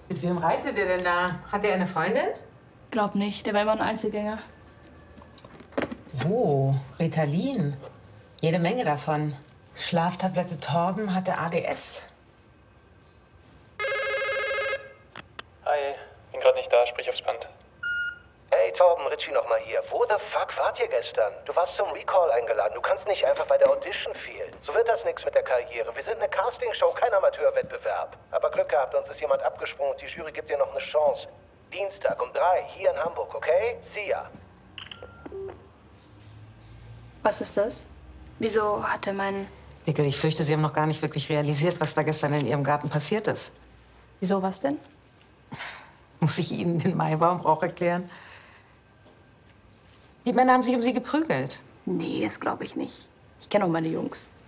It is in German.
Mit wem reitet ihr denn da? Hat er eine Freundin? Glaub nicht, der war immer ein Einzelgänger. Oh, Ritalin. Jede Menge davon. Schlaftablette Torben hatte ADS. Hi, bin gerade nicht da, sprich aufs Band. Hey Torben, Richie nochmal hier. Wo the fuck wart ihr gestern? Du warst zum Recall eingeladen. Du kannst nicht einfach bei der Audition fehlen. So wird das nichts mit der Karriere. Wir sind eine Castingshow, kein Amateurwettbewerb. Aber Glück gehabt, uns ist jemand abgesprungen und die Jury gibt dir noch eine Chance. Dienstag um 3 hier in Hamburg, okay? See ya. Was ist das? Wieso hat er meinen... Dickel, ich fürchte, Sie haben noch gar nicht wirklich realisiert, was da gestern in Ihrem Garten passiert ist. Wieso, was denn? Muss ich Ihnen den Maibaumbrauch erklären? Die Männer haben sich um Sie geprügelt. Nee, das glaube ich nicht. Ich kenne auch meine Jungs.